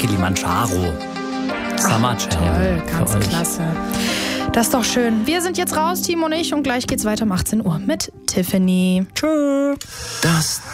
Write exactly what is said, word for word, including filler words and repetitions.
Kilimanjaro. Summer Jam. Toll, ganz klasse. Das ist doch schön. Wir sind jetzt raus, Timo und ich, und gleich geht's weiter um achtzehn Uhr mit Tiffany. Tschö. Das